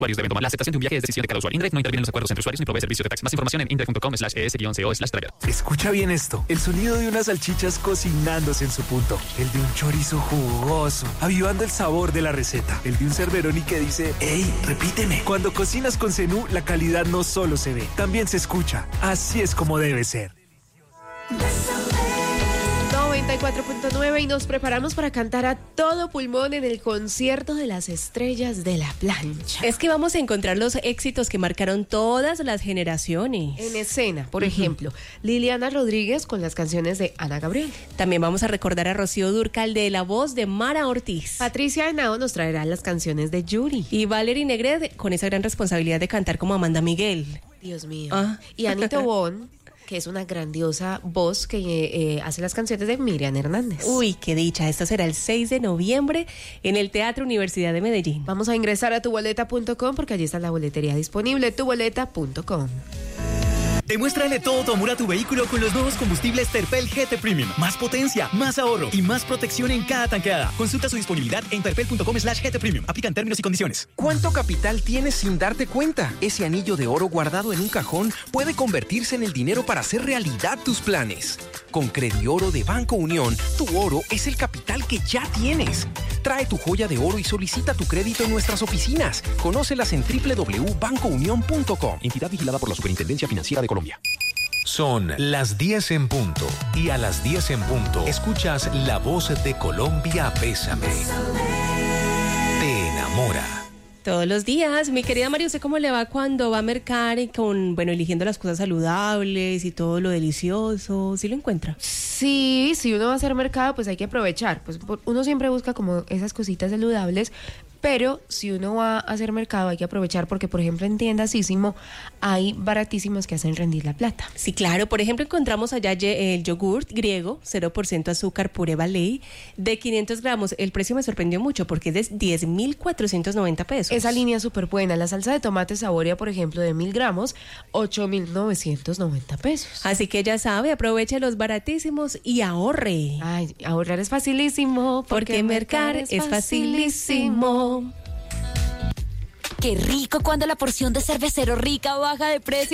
Usuarios deben tomar la aceptación de un viaje es decisión de cada usuario. Indirect no interviene en los acuerdos entre usuarios ni provee servicio de taxi. Más información en indirect.com/es-co/travel. Escucha bien esto. El sonido de unas salchichas cocinándose en su punto. El de un chorizo jugoso, avivando el sabor de la receta. El de un Cerberoni que dice, ¡Ey, repíteme! Cuando cocinas con Zenú, la calidad no solo se ve, también se escucha. Así es como debe ser. 94.9 y nos preparamos para cantar a todo pulmón en el concierto de las estrellas de la plancha. Es que vamos a encontrar los éxitos que marcaron todas las generaciones. En escena, por ejemplo, Liliana Rodríguez con las canciones de Ana Gabriel. También vamos a recordar a Rocío Dúrcal de la voz de Mara Ortiz. Patricia Henao nos traerá las canciones de Yuri. Y Valerie Negret con esa gran responsabilidad de cantar como Amanda Miguel. Dios mío. Y Anita Bon, que es una grandiosa voz que hace las canciones de Miriam Hernández. Uy, qué dicha. Esto será el 6 de noviembre en el Teatro Universidad de Medellín. Vamos a ingresar a tuboleta.com porque allí está la boletería disponible, tuboleta.com. Demuéstrale todo tu amor a tu vehículo con los nuevos combustibles Terpel GT Premium. Más potencia, más ahorro y más protección en cada tanqueada. Consulta su disponibilidad en terpel.com/GT Premium. Aplican términos y condiciones. ¿Cuánto capital tienes sin darte cuenta? Ese anillo de oro guardado en un cajón puede convertirse en el dinero para hacer realidad tus planes. Con Credioro de Banco Unión, tu oro es el capital que ya tienes. Trae tu joya de oro y solicita tu crédito en nuestras oficinas. Conócelas en www.bancounion.com. Entidad vigilada por la Superintendencia Financiera de Colombia. Son las 10 en punto y a las 10 en punto escuchas La Voz de Colombia, Bésame. Te enamora. Todos los días. Mi querida María, ¿usted cómo le va cuando va a mercar y eligiendo las cosas saludables y todo lo delicioso? ¿Sí lo encuentra? Sí, si uno va a hacer mercado, pues hay que aprovechar. Pues uno siempre busca como esas cositas saludables, pero si uno va a hacer mercado hay que aprovechar porque, por ejemplo, en Tiendasísimo hay baratísimos que hacen rendir la plata. Sí, claro. Por ejemplo, encontramos allá el yogurt griego, 0% azúcar, puré Valais, de 500 gramos. El precio me sorprendió mucho porque es de 10.490 pesos. Esa línea es súper buena. La salsa de tomate Saboria, por ejemplo, de 1.000 gramos, 8.990 pesos. Así que ya sabe, aproveche los baratísimos y ahorre. Ay, ahorrar es facilísimo. Porque mercar es facilísimo. Qué rico cuando la porción de cervecero rica baja de precio.